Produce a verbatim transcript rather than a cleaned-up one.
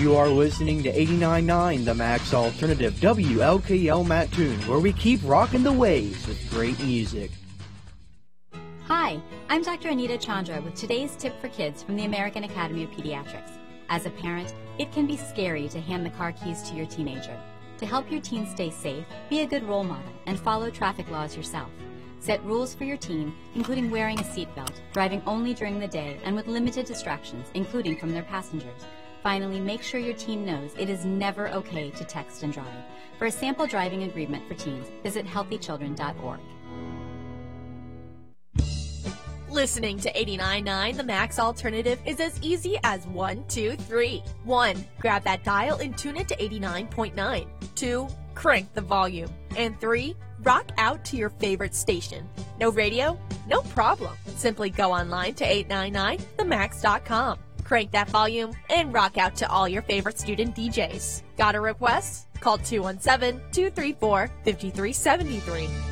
You are listening to eighty-nine point nine The Max Alternative, W L K L Mattoon, where we keep rocking the waves with great music. Hi, I'm Doctor Anita Chandra with today's tip for kids from the American Academy of Pediatrics. As a parent, it can be scary to hand the car keys to your teenager. To help your teen stay safe, be a good role model and follow traffic laws yourself. Set rules for your teen, including wearing a seatbelt, driving only during the day, and with limited distractions, including from their passengers. Finally, make sure your teen knows it is never okay to text and drive. For a sample driving agreement for teens, visit healthy children dot org. Listening to eighty-nine point nine The Max Alternative is as easy as one, two, three. one. Grab that dial and tune it to eighty-nine point nine. two. Crank the volume. And three. Rock out to your favorite station. No radio? No problem. Simply go online to eight nine nine the max dot com. Crank that volume and rock out to all your favorite student D Js. Got a request? Call two one seven, two three four, five three seven three.